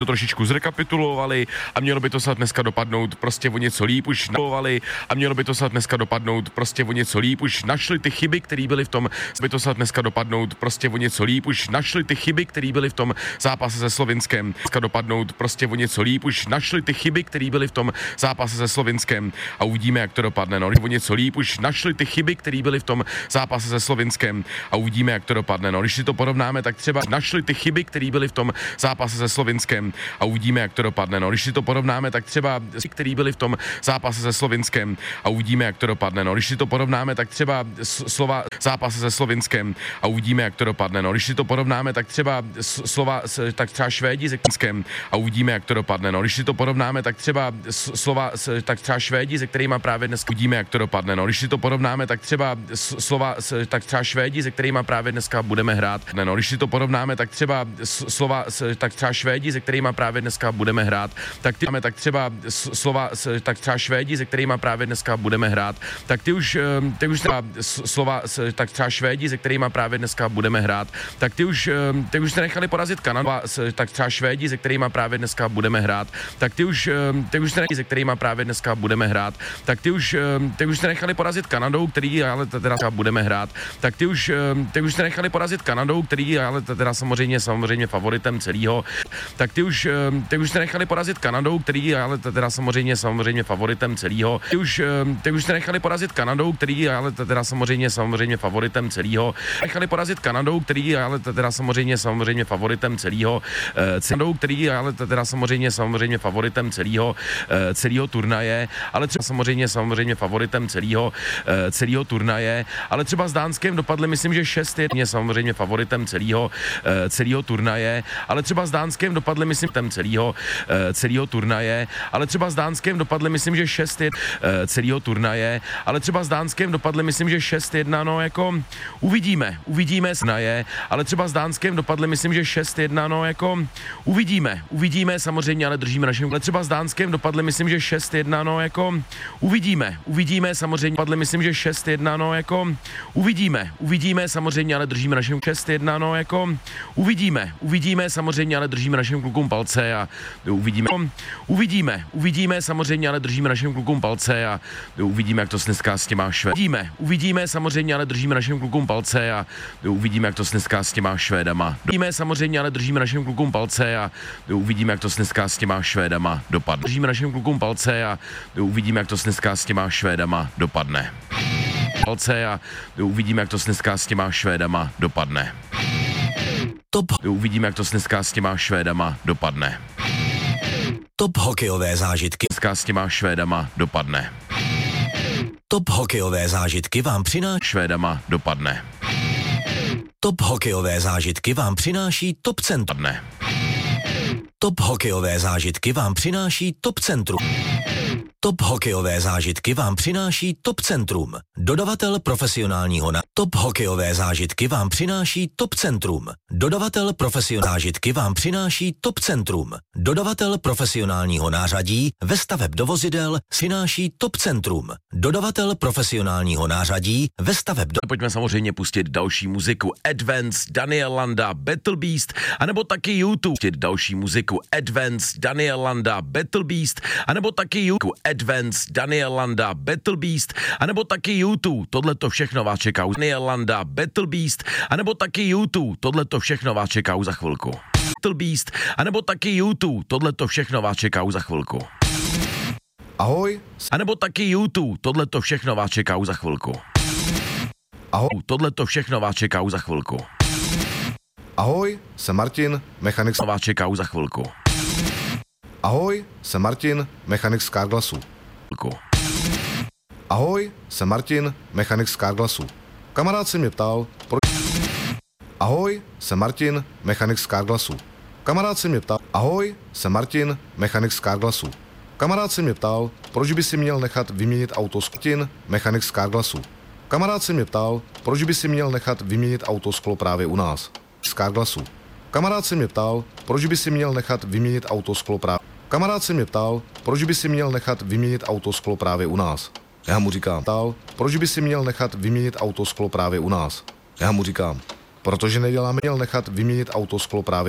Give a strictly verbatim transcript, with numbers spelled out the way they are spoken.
trošičku zrekapitulovali a mělo by to snad dneska dopadnout prostě o něco líp, už nalovali a mělo by to snad dneska dopadnout prostě o něco líp, už našli ty chyby, které byly v tom, by to snad dneska dopadnout prostě o něco líp, už našli ty chyby, které byly v tom zápase se Slovinskem, dneska dopadnout prostě o něco líp, už našli ty chyby, které byly v tom zápase se Slovinskem a uvidíme, jak to dopadne, no, o něco líp, už našli ty chyby, které byly v tom zápase se Slovinskem a uvidíme, jak to dopadne, no, když si to porovnáme, tak třeba našli ty chyby, které byly v tom zápase se Slovinskem a uvidíme, jak to dopadne, no, když si to porovnáme, tak třeba které byly v tom zápase se Slovinskem a uvidíme, jak to dopadne, no, když si to porovnáme, tak třeba slova zápase se Slovinskem a uvidíme, jak to dopadne, no, když si to porovnáme, tak třeba slova, tak třeba Švédi se Slovinskem a uvidíme, jak to dopadne, no, když si to porovnáme, tak třeba slova, tak třeba Švédi, se kterýma právě dnes uvidíme, jak to dopadne, no, když si to porovnáme, tak třeba slova, tak třeba Švédi, se kterýma právě dneska budeme hrát, no, když si to porovnáme, tak třeba slova, tak třeba Švédi, se kterýma právě dneska budeme hrát, tak ty máme tak třeba slova, tak třeba Švédi, se kterýma právě dneska budeme hrát, tak ty už, ty už třeba slova, tak třeba Švédi, se kterýma právě dneska budeme hrát, tak ty už, ty už se nechali porazit Kanadu, tak třeba Švédi, se kterýma právě dneska budeme hrát, tak ty už, ty už se nechali, se kterýma právě dneska budeme hrát, tak ty už, ty už se nechali porazit Kanadou, který ale teda budeme hrát, tak ty už, ty už se nechali porazit Kanadou, který ale teda samozřejmě, samozřejmě favoritem celého, tak ty už, ty už se nechali porazit Kanadou, který ale teda samozřejmě, samozřejmě favoritem celého, ty už, ty už se nechali porazit Kanadou, který ale teda samozřejmě, samozřejmě favoritem celého, nechali porazit Kanadou, který ale teda samozřejmě, samozřejmě favoritem celého, Kanadou, který ale teda samozřejmě, samozřejmě favoritem celého, celého turnaje, ale třeba samozřejmě, samozřejmě favoritem celého, celého turnaje, ale třeba s Dánskem dopadly, myslím, že šest jedna, samozřejmě favoritem celého, celého turnaje, ale třeba s Dánskem dopadly, myslím, tem celého, celého turnaje, ale třeba s Dánskem dopadly, myslím, že šest jedna, celého turnaje, ale třeba s Dánskem dopadly, myslím, že šest jedna, no, jako uvidíme, uvidíme turnaje, ale třeba s Dánskem dopadly, myslím, že šest jedna, no, jako uvidíme, uvidíme samozřejmě, ale držíme našem, ale třeba s Dánskem dopadly, myslím, že šest jedna, no, jako uvidíme, uvidíme samozřejmě, dopadly, myslím, že šest jedna, no, jako uvidíme, uvidíme samozřejmě, ale držíme našem šest jedna, no, jako uvidíme, uvidíme samozřejmě, ale držíme našim klukům palce a uvidíme, uvidíme, uvidíme samozřejmě, ale držíme našim klukům palce a uvidíme, jak to dneska s těma Švédama. Uvidíme, uvidíme samozřejmě, ale držíme našim klukům palce a uvidíme, jak to dneska s těma Švédama. Uvidíme samozřejmě, ale držíme našim klukům palce a uvidíme, jak to dneska s těma Švédama dopadne. Držíme našim klukům palce a uvidíme, jak to dneska s těma Švédama dopadne. Palce a uvidíme, jak to dneska s těma Švédama dopadne. Top. Uvidíme, jak to dneska s těma Švédama dopadne. Top hokejové zážitky. Dneska s těma Švédama dopadne. Top hokejové zážitky vám přináší Švédama dopadne. Top hokejové zážitky vám přináší Top Centrum. Top hokejové zážitky vám přináší Top Centrum. Top hokejové zážitky vám přináší Top Centrum. Dodavatel profesionálního na Top hokejové zážitky vám přináší Top Centrum. Dodavatel profesionální zážitky vám přináší Top Centrum. Dodavatel profesionálního nářadí ve staveb do vozidel přináší Top Centrum. Dodavatel profesionálního nářadí ve staveb do... Pojďme samozřejmě pustit další muziku Advance, Daniel Landa, Battle Beast, anebo taky YouTube. Pustit další muziku Advance, Daniel Landa, Battle Beast, anebo taky YouTube. Advance, Daniel Landa, Battle Beast, anebo taky YouTube. Tohle to všechno vás čeká. Daniel Landa, Battle Beast, anebo taky YouTube. Tohle to všechno vás čeká za chvilku. Battle Beast, anebo taky YouTube. Tohle to všechno vás čeká za chvilku. Ahoj. Anebo taky YouTube. Tohle to všechno vás čeká za chvilku. Ahoj. Tohle to všechno vás čeká za chvilku. Ahoj, jsem Martin, mechanik. Vás čeká za chvilku. Ahoj, jsem Martin, mechanik z Carglassu. Ahoj, jsem Martin, mechanik z Carglassu. Kamarád se mě ptal, proč... Ahoj, jsem Martin, mechanik z Carglassu. Kamarád se mě ptal, ahoj, jsem Martin, mechanik z Carglassu. Kamarád se mě ptal, proč by si měl nechat vyměnit auto z Martin, mechanik z Carglassu. Kamarád se mě ptal, proč by si měl nechat vyměnit autosklo právě u nás, z Carglassu. Kamarád se mě ptal, proč by si měl nechat vyměnit autosklo právě. Kamarád se mě ptal, proč by si měl nechat vyměnit autosklo právě u nás. Já mu říkám, ptal, proč by si měl nechat vyměnit autosklo právě u nás. Já mu říkám, protože neděláme, měl nechat vyměnit autosklo právě